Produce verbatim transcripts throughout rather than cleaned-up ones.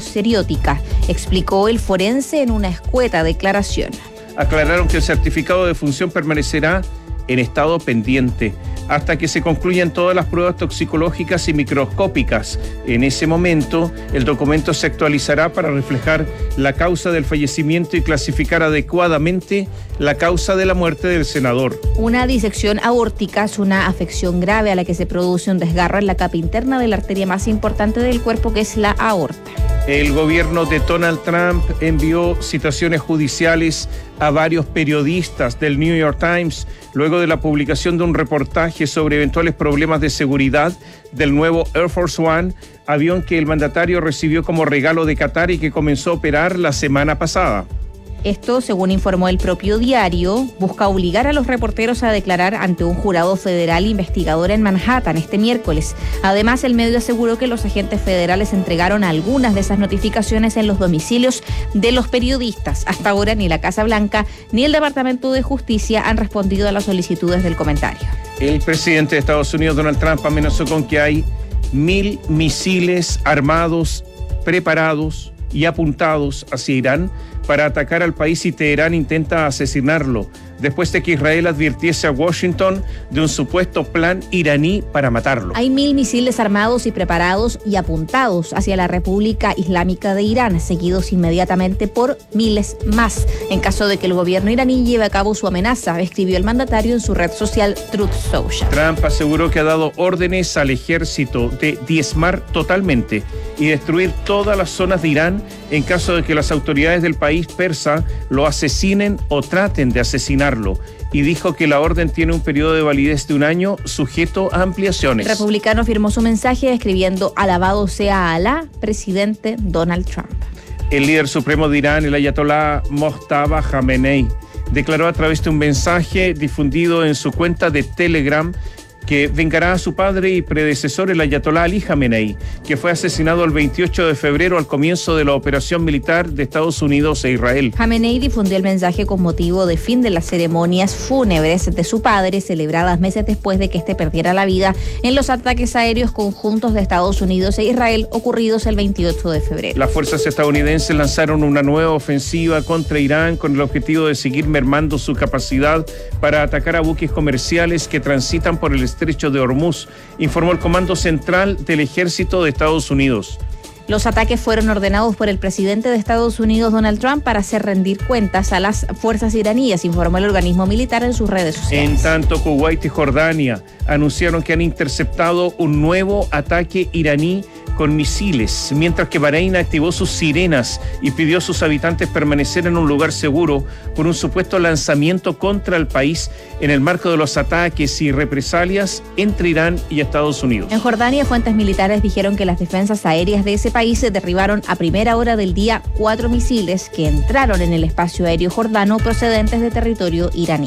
seriótica, explicó el forense en una escueta declaración. Aclararon que el certificado de defunción permanecerá en estado pendiente hasta que se concluyan todas las pruebas toxicológicas y microscópicas. En ese momento, el documento se actualizará para reflejar la causa del fallecimiento y clasificar adecuadamente la causa de la muerte del senador. Una disección aórtica es una afección grave a la que se produce un desgarro en la capa interna de la arteria más importante del cuerpo, que es la aorta. El gobierno de Donald Trump envió citaciones judiciales a varios periodistas del New York Times luego de la publicación de un reportaje sobre eventuales problemas de seguridad del nuevo Air Force One, avión que el mandatario recibió como regalo de Qatar y que comenzó a operar la semana pasada. Esto, según informó el propio diario, busca obligar a los reporteros a declarar ante un jurado federal investigador en Manhattan este miércoles. Además, el medio aseguró que los agentes federales entregaron algunas de esas notificaciones en los domicilios de los periodistas. Hasta ahora, ni la Casa Blanca ni el Departamento de Justicia han respondido a las solicitudes del comentario. El presidente de Estados Unidos, Donald Trump, amenazó con que hay mil misiles armados, preparados y apuntados hacia Irán para atacar al país si Teherán intenta asesinarlo, después de que Israel advirtiese a Washington de un supuesto plan iraní para matarlo. Hay mil misiles armados y preparados y apuntados hacia la República Islámica de Irán, seguidos inmediatamente por miles más, en caso de que el gobierno iraní lleve a cabo su amenaza, escribió el mandatario en su red social Truth Social. Trump aseguró que ha dado órdenes al ejército de diezmar totalmente y destruir todas las zonas de Irán en caso de que las autoridades del país persa lo asesinen o traten de asesinarlo, y dijo que la orden tiene un periodo de validez de un año sujeto a ampliaciones. El republicano firmó su mensaje escribiendo: alabado sea Alá, presidente Donald Trump. El líder supremo de Irán, el ayatolá Mojtaba Khamenei, declaró a través de un mensaje difundido en su cuenta de Telegram que vengará a su padre y predecesor, el ayatolá Ali Khamenei, que fue asesinado el veintiocho de febrero al comienzo de la operación militar de Estados Unidos e Israel. Khamenei difundió el mensaje con motivo de fin de las ceremonias fúnebres de su padre, celebradas meses después de que éste perdiera la vida en los ataques aéreos conjuntos de Estados Unidos e Israel ocurridos el veintiocho de febrero. Las fuerzas estadounidenses lanzaron una nueva ofensiva contra Irán con el objetivo de seguir mermando su capacidad para atacar a buques comerciales que transitan por el estrecho de Hormuz, informó el Comando Central del Ejército de Estados Unidos. Los ataques fueron ordenados por el presidente de Estados Unidos, Donald Trump, para hacer rendir cuentas a las fuerzas iraníes, informó el organismo militar en sus redes sociales. En tanto, Kuwait y Jordania anunciaron que han interceptado un nuevo ataque iraní con misiles, mientras que Bahrein activó sus sirenas y pidió a sus habitantes permanecer en un lugar seguro por un supuesto lanzamiento contra el país en el marco de los ataques y represalias entre Irán y Estados Unidos. En Jordania, fuentes militares dijeron que las defensas aéreas de ese país se derribaron a primera hora del día cuatro misiles que entraron en el espacio aéreo jordano procedentes de territorio iraní.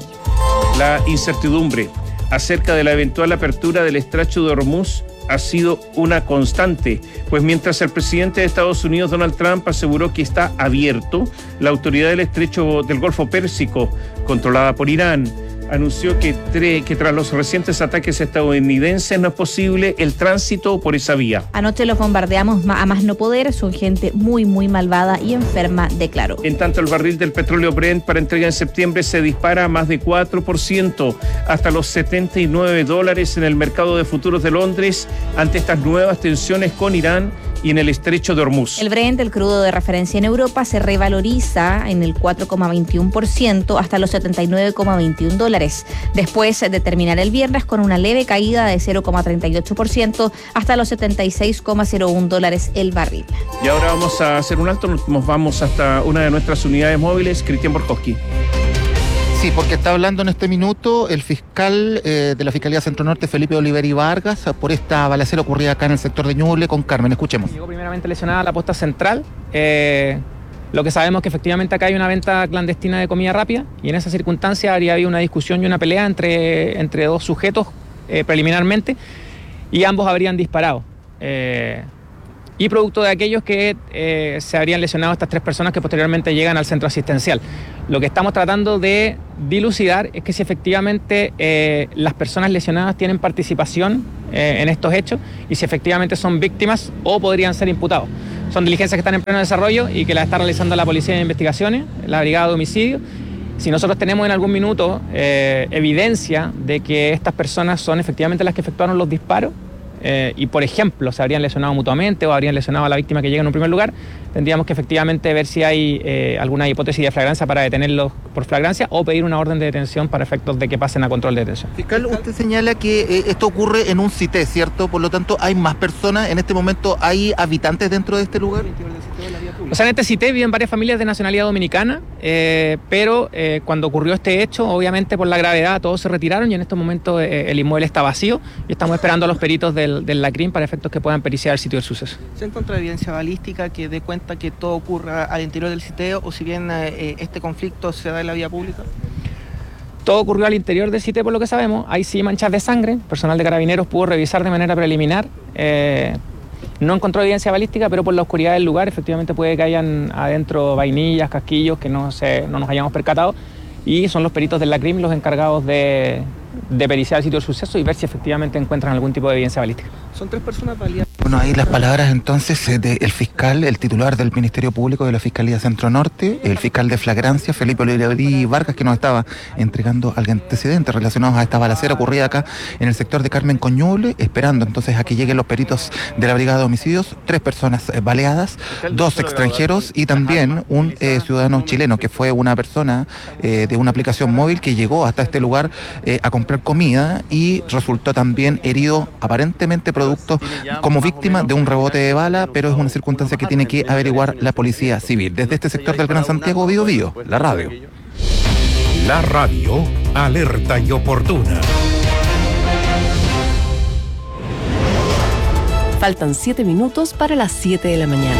La incertidumbre acerca de la eventual apertura del estrecho de Hormuz ha sido una constante, pues mientras el presidente de Estados Unidos, Donald Trump, aseguró que está abierto, la autoridad del estrecho del Golfo Pérsico, controlada por Irán, anunció que, tre- que tras los recientes ataques estadounidenses no es posible el tránsito por esa vía. Anoche los bombardeamos a más no poder, son gente muy, muy malvada y enferma, declaró. En tanto, el barril del petróleo Brent para entrega en septiembre se dispara a más de cuatro por ciento, hasta los setenta y nueve dólares en el mercado de futuros de Londres, ante estas nuevas tensiones con Irán y en el estrecho de Hormuz. El Brent, el crudo de referencia en Europa, se revaloriza en el cuatro coma veintiuno por ciento hasta los setenta y nueve coma veintiuno dólares, después de terminar el viernes con una leve caída de cero coma treinta y ocho por ciento hasta los setenta y seis coma cero uno dólares el barril. Y ahora vamos a hacer un alto, nos vamos hasta una de nuestras unidades móviles, Cristian Borkowski. Sí, porque está hablando en este minuto el fiscal eh, de la Fiscalía Centro Norte, Felipe Oliveri Vargas, por esta balacera ocurrida acá en el sector de Ñuble con Carmen. Escuchemos. Llegó primeramente lesionada la posta central. Eh, lo que sabemos es que efectivamente acá hay una venta clandestina de comida rápida y en esa circunstancia habría habido una discusión y una pelea entre, entre dos sujetos eh, preliminarmente y ambos habrían disparado. Eh, y producto de aquellos que eh, se habrían lesionado estas tres personas que posteriormente llegan al centro asistencial. Lo que estamos tratando de dilucidar es que si efectivamente eh, las personas lesionadas tienen participación eh, en estos hechos y si efectivamente son víctimas o podrían ser imputados. Son diligencias que están en pleno desarrollo y que las está realizando la Policía de Investigaciones, la Brigada de Homicidio. Si nosotros tenemos en algún minuto eh, evidencia de que estas personas son efectivamente las que efectuaron los disparos, Eh, y por ejemplo se habrían lesionado mutuamente o habrían lesionado a la víctima que llega en un primer lugar, tendríamos que efectivamente ver si hay eh, alguna hipótesis de flagrancia para detenerlos por flagrancia o pedir una orden de detención para efectos de que pasen a control de detención. Fiscal, usted señala que eh, esto ocurre en un C I T E, ¿cierto? Por lo tanto, ¿hay más personas? En este momento, ¿hay habitantes dentro de este lugar? O sea, en este C I T E viven varias familias de nacionalidad dominicana, eh, pero eh, cuando ocurrió este hecho, obviamente por la gravedad, todos se retiraron y en estos momentos eh, el inmueble está vacío y estamos esperando a los peritos del del LACRIM para efectos que puedan periciar el sitio del suceso. ¿Se encuentra evidencia balística que dé cuenta que todo ocurra al interior del sitio o si bien eh, este conflicto se da en la vía pública? Todo ocurrió al interior del sitio por lo que sabemos. Hay sí manchas de sangre. Personal de Carabineros pudo revisar de manera preliminar. Eh, no encontró evidencia balística, pero por la oscuridad del lugar efectivamente puede que hayan adentro vainillas, casquillos que no, se, no nos hayamos percatado. Y son los peritos del LACRIM los encargados de, de periciar el sitio del suceso y ver si efectivamente encuentran algún tipo de evidencia balística. Son tres personas valientes. Bueno, ahí las palabras entonces del fiscal, el titular del Ministerio Público de la Fiscalía Centro Norte, el fiscal de flagrancia, Felipe Oliverí Vargas, que nos estaba entregando antecedentes relacionados a esta balacera ocurrida acá en el sector de Carmen con Ñuble, esperando entonces a que lleguen los peritos de la Brigada de Homicidios, tres personas eh, baleadas, dos extranjeros y también un eh, ciudadano chileno, que fue una persona eh, de una aplicación móvil que llegó hasta este lugar eh, a comprar comida y resultó también herido, aparentemente producto como víctima de un rebote de bala, pero es una circunstancia que tiene que averiguar la Policía Civil. Desde este sector del Gran Santiago, Bío Bío, la radio. La radio, alerta y oportuna. Faltan siete minutos para las siete de la mañana.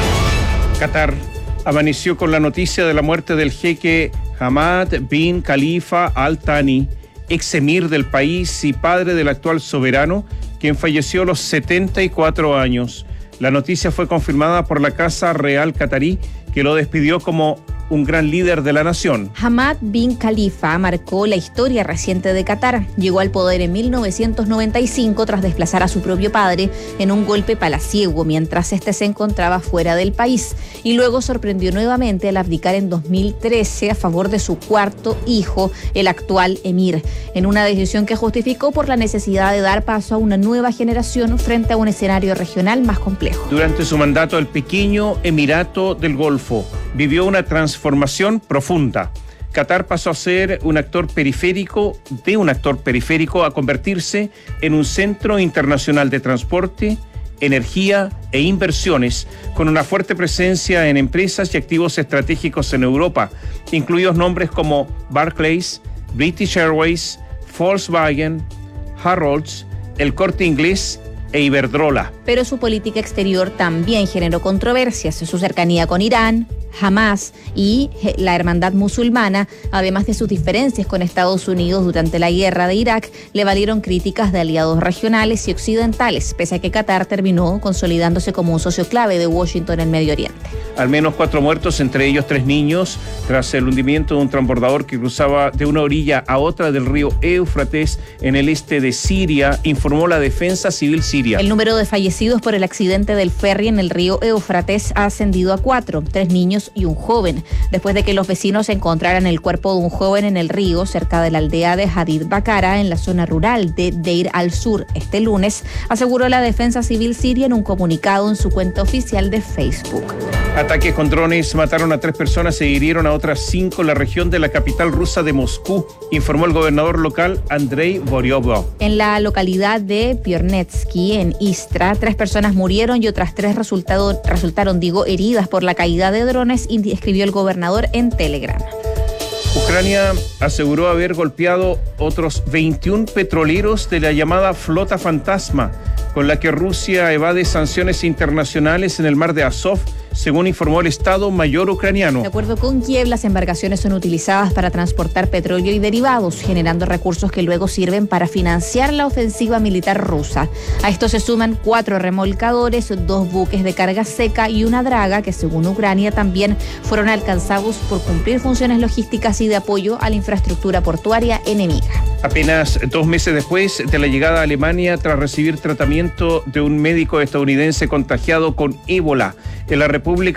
Qatar amaneció con la noticia de la muerte del jeque Hamad bin Khalifa Al Thani, ex emir del país y padre del actual soberano, quien falleció a los setenta y cuatro años. La noticia fue confirmada por la Casa Real Qatarí, que lo despidió como un gran líder de la nación. Hamad bin Khalifa marcó la historia reciente de Qatar. Llegó al poder en mil novecientos noventa y cinco tras desplazar a su propio padre en un golpe palaciego mientras este se encontraba fuera del país, y luego sorprendió nuevamente al abdicar en dos mil trece a favor de su cuarto hijo, el actual emir, en una decisión que justificó por la necesidad de dar paso a una nueva generación frente a un escenario regional más complejo. Durante su mandato, el pequeño Emirato del Golfo vivió una transformación profunda. Qatar pasó a ser un actor periférico, de un actor periférico a convertirse en un centro internacional de transporte, energía e inversiones, con una fuerte presencia en empresas y activos estratégicos en Europa, incluidos nombres como Barclays, British Airways, Volkswagen, Harrods, El Corte Inglés e Iberdrola. Pero su política exterior también generó controversias. Su cercanía con Irán, Hamas y la hermandad musulmana, además de sus diferencias con Estados Unidos durante la guerra de Irak, le valieron críticas de aliados regionales y occidentales, pese a que Qatar terminó consolidándose como un socio clave de Washington en Medio Oriente. Al menos cuatro muertos, entre ellos tres niños, tras el hundimiento de un transbordador que cruzaba de una orilla a otra del río Éufrates en el este de Siria, informó la Defensa Civil Siria. El número de fallecidos por el accidente del ferry en el río Éufrates ha ascendido a cuatro, tres niños y un joven, después de que los vecinos encontraran el cuerpo de un joven en el río cerca de la aldea de Hadid Bakara, en la zona rural de Deir al-Sur. Este lunes, aseguró la Defensa Civil Siria en un comunicado en su cuenta oficial de Facebook. Ataques con drones mataron a tres personas e hirieron a otras cinco en la región de la capital rusa de Moscú, informó el gobernador local Andrei Voryov. En la localidad de Piornetsky, en Istra, tres personas murieron y otras tres resultado, resultaron, digo, heridas por la caída de drones, escribió el gobernador en Telegram. Ucrania aseguró haber golpeado otros veintiún petroleros de la llamada flota fantasma, con la que Rusia evade sanciones internacionales en el mar de Azov, según informó el Estado Mayor ucraniano. De acuerdo con Kiev, las embarcaciones son utilizadas para transportar petróleo y derivados, generando recursos que luego sirven para financiar la ofensiva militar rusa. A esto se suman cuatro remolcadores, dos buques de carga seca y una draga que, según Ucrania, también fueron alcanzados por cumplir funciones logísticas y de apoyo a la infraestructura portuaria enemiga. Apenas dos meses después de la llegada a Alemania tras recibir tratamiento de un médico estadounidense contagiado con ébola en la República